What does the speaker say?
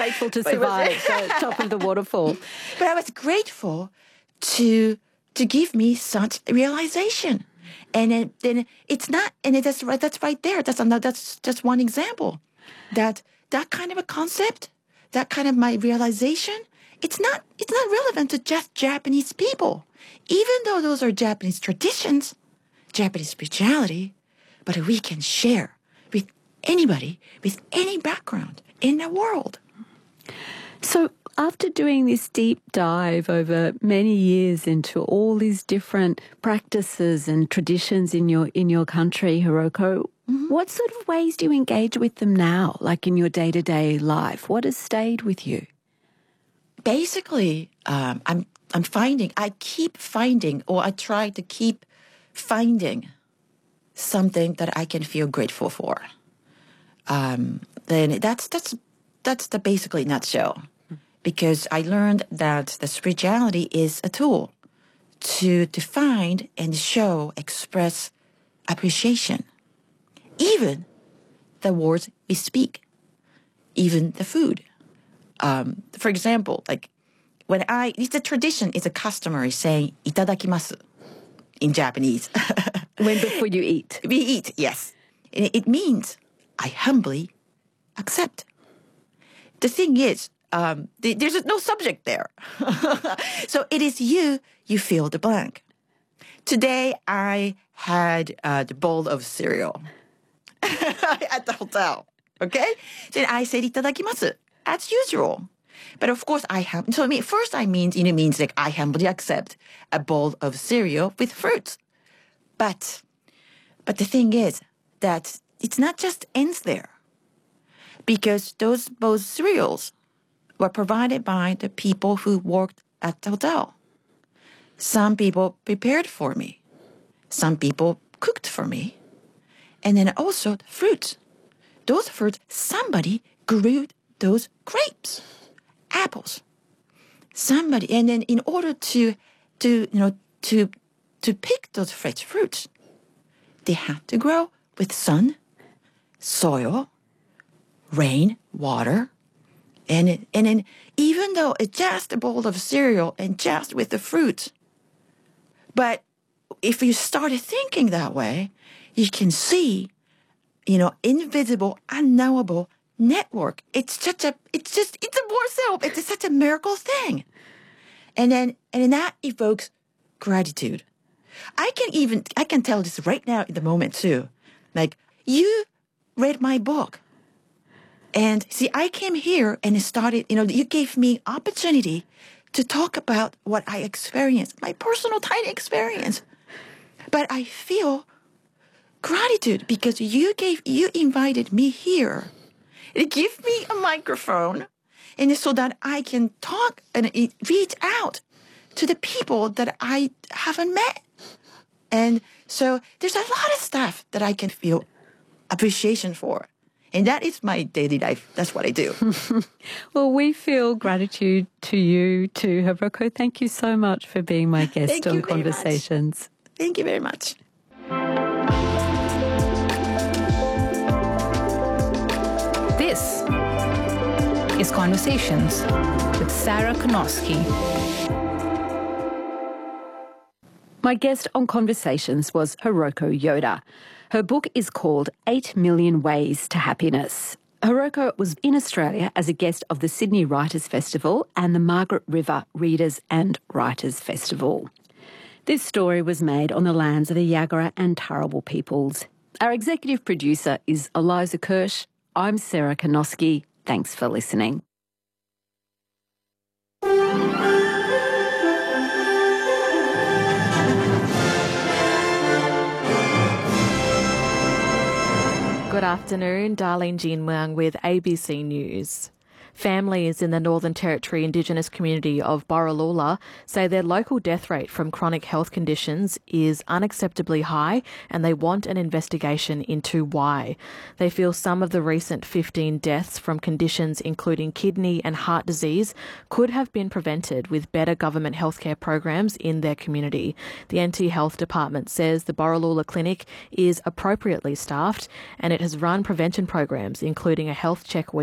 grateful to survive the top of the waterfall. But I was grateful to give me such realization. And then it's not, and that's right there. That's just one example. That kind of a concept, that kind of my realization, it's not relevant to just Japanese people. Even though those are Japanese traditions, Japanese spirituality, but we can share with anybody with any background in the world. So after doing this deep dive over many years into all these different practices and traditions in your country, Hiroko, what sort of ways do you engage with them now, like in your day-to-day life? What has stayed with you? Basically, I keep finding, or I try to keep finding something that I can feel grateful for. Then that's the basically nutshell. Because I learned that the spirituality is a tool to find and show, express appreciation. Even the words we speak, even the food. For example, like it's a tradition, it's a customary saying "itadakimasu" in Japanese. When before you eat. We eat, yes. And it means I humbly accept. The thing is, there's no subject there. So it is you fill the blank. Today I had the bowl of cereal at the hotel. Okay? Then I said "itadakimasu" as usual. But of course it means like I humbly accept a bowl of cereal with fruits. But the thing is that it's not just ends there. Because those both cereals were provided by the people who worked at the hotel. Some people prepared for me. Some people cooked for me. And then also the fruits. Those fruits, somebody grew those grapes, apples. Somebody, and then in order to pick those fresh fruits, they had to grow with sun, soil, rain, water. And then even though it's just a bowl of cereal and just with the fruits, but if you started thinking that way, you can see, invisible, unknowable network. It's such a miracle thing. And then that evokes gratitude. I can tell this right now in the moment too. Like, you read my book. And see, I came here and started, you gave me opportunity to talk about what I experienced, my personal tiny experience. But I feel gratitude because you invited me here. It gave me a microphone, and so that I can talk and reach out to the people that I haven't met. And so there's a lot of stuff that I can feel appreciation for. And that is my daily life. That's what I do. Well, we feel gratitude to you too, Hiroko. Thank you so much for being my guest on Conversations. Thank you very much. This is Conversations with Sarah Konoski. My guest on Conversations was Hiroko Yoda. Her book is called 8 Million Ways to Happiness. Hiroko was in Australia as a guest of the Sydney Writers' Festival and the Margaret River Readers and Writers' Festival. This story was made on the lands of the Yagara and Turrbal peoples. Our executive producer is Eliza Kirsch. I'm Sarah Konoski. Thanks for listening. Good afternoon, Darlene Jean Muang with ABC News. Families in the Northern Territory Indigenous community of Borroloola say their local death rate from chronic health conditions is unacceptably high and they want an investigation into why. They feel some of the recent 15 deaths from conditions including kidney and heart disease could have been prevented with better government healthcare programs in their community. The NT Health Department says the Borroloola Clinic is appropriately staffed and it has run prevention programs including a health check week